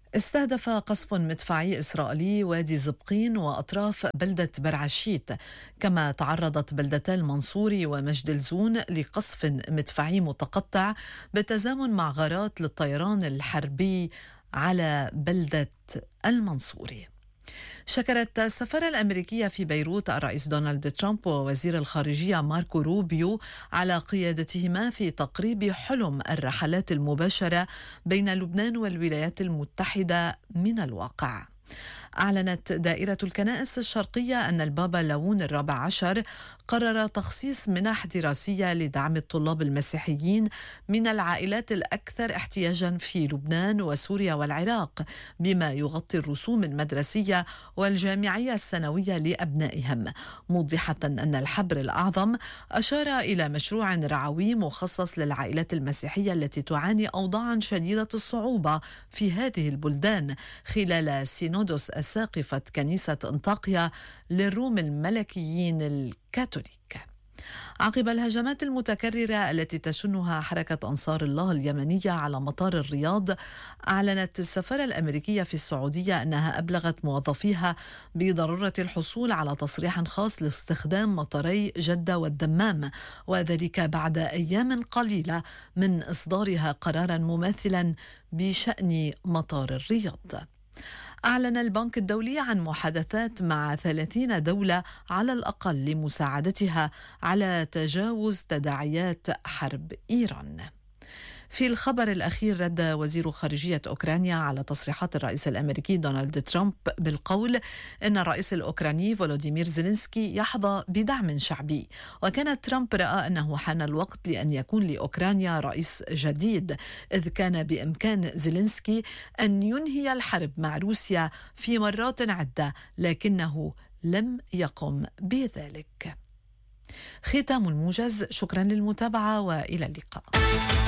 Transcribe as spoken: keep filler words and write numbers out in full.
استهدف قصف مدفعي إسرائيلي وادي زبقين وأطراف بلدة برعشيت، كما تعرضت بلدتا المنصوري ومجد الزون لقصف مدفعي متقطع بالتزامن مع غارات للطيران الحربي على بلدة المنصوري. شكرت السفارة الأمريكية في بيروت الرئيس دونالد ترامب ووزير الخارجية ماركو روبيو على قيادتهما في تقريب حلم الرحلات المباشرة بين لبنان والولايات المتحدة من الواقع. أعلنت دائرة الكنائس الشرقية أن البابا لاون الرابع عشر قرر تخصيص منح دراسية لدعم الطلاب المسيحيين من العائلات الأكثر احتياجا في لبنان وسوريا والعراق، بما يغطي الرسوم المدرسية والجامعية السنوية لأبنائهم، موضحة أن الحبر الأعظم أشار إلى مشروع رعوي مخصص للعائلات المسيحية التي تعاني أوضاعا شديدة الصعوبة في هذه البلدان خلال سينودوس أساقفة كنيسة أنطاكيا للروم الملكيين الكاثوليك. عقب الهجمات المتكررة التي تشنها حركة أنصار الله اليمنية على مطار الرياض، أعلنت السفارة الأمريكية في السعودية أنها أبلغت موظفيها بضرورة الحصول على تصريح خاص لاستخدام مطاري جدة والدمام، وذلك بعد أيام قليلة من إصدارها قرارا مماثلا بشأن مطار الرياض. أعلن البنك الدولي عن محادثات مع ثلاثين دولة على الأقل لمساعدتها على تجاوز تداعيات حرب إيران. في الخبر الأخير، رد وزير خارجية أوكرانيا على تصريحات الرئيس الأمريكي دونالد ترامب بالقول إن الرئيس الأوكراني فولوديمير زيلينسكي يحظى بدعم شعبي، وكان ترامب رأى أنه حان الوقت لأن يكون لأوكرانيا رئيس جديد، إذ كان بإمكان زيلينسكي أن ينهي الحرب مع روسيا في مرات عدة، لكنه لم يقم بذلك. ختام الموجز، شكرا للمتابعة وإلى اللقاء.